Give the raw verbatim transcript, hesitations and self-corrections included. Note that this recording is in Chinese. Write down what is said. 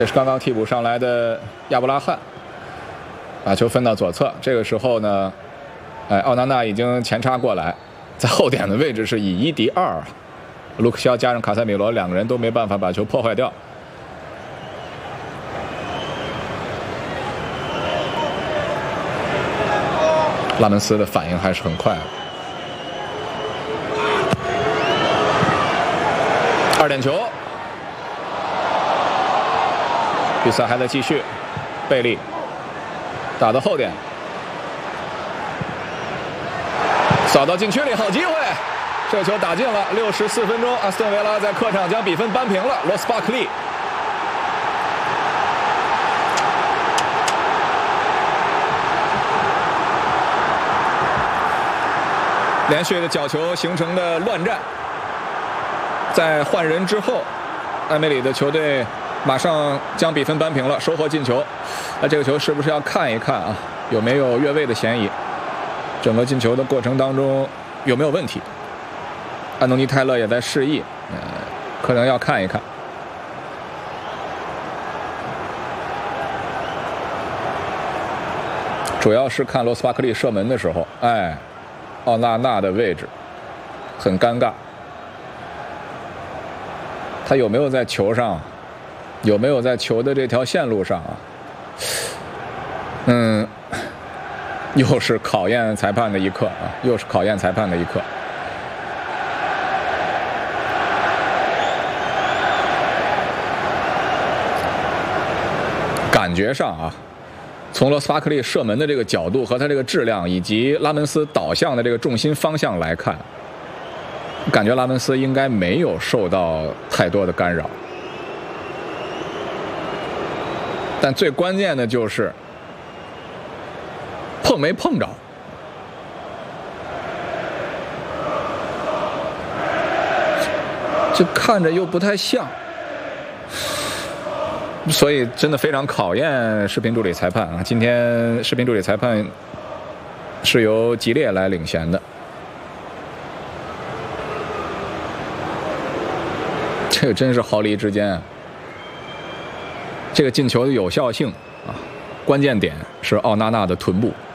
这是刚刚替补上来的亚布拉罕，把球分到左侧。这个时候呢，哎，奥纳纳已经前插过来，在后点的位置是以一敌二，卢克肖加上卡塞米罗两个人都没办法把球破坏掉。拉门斯的反应还是很快的。二点球。 比赛还在继续，贝利打到后点，扫到禁区里，好机会，这球打进了。六十四分钟，阿斯顿维拉在客场将比分扳平了。罗斯巴克利，连续的角球形成的乱战，在换人之后，埃梅里的球队。 马上将比分扳平了，收获进球。那这个球是不是要看一看啊？有没有越位的嫌疑？整个进球的过程当中有没有问题？安东尼泰勒也在示意，呃，可能要看一看。主要是看罗斯巴克利射门的时候，哎，奥纳纳的位置很尴尬，他有没有在球上？ 有没有在球的这条线路上啊？嗯，又是考验裁判的一刻啊，又是考验裁判的一刻。感觉上啊，从罗斯巴克利射门的这个角度和他这个质量，以及拉门斯导向的这个重心方向来看，感觉拉门斯应该没有受到太多的干扰。 但最关键的就是碰没碰着，这看着又不太像，所以真的非常考验视频助理裁判啊！今天视频助理裁判是由吉列来领衔的，这个真是毫厘之间啊！ 这个进球的有效性啊，关键点是奥纳纳的臀部。